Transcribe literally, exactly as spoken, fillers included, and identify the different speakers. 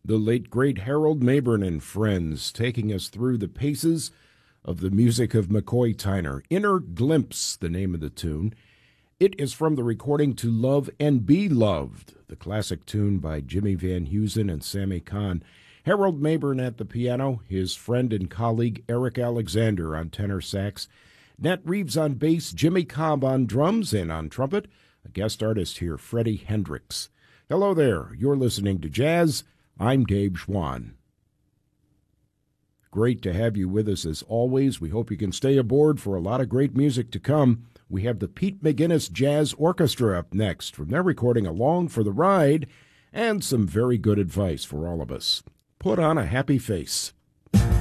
Speaker 1: the late great Harold Mabern and Friends, taking us through the paces of the music of McCoy Tyner. Inner Glimpse, the name of the tune. It is from the recording To Love and Be Loved, the classic tune by Jimmy Van Heusen and Sammy Kahn. Harold Mabern at the piano, his friend and colleague Eric Alexander on tenor sax, Nat Reeves on bass, Jimmy Cobb on drums, and on trumpet, a guest artist here, Freddie Hendrix. Hello there, you're listening to Jazz. I'm Dave Schwann. Great to have you with us as always. We hope you can stay aboard for a lot of great music to come. We have the Pete McGinnis Jazz Orchestra up next, from their recording Along for the Ride, and some very good advice for all of us. Put on a happy face.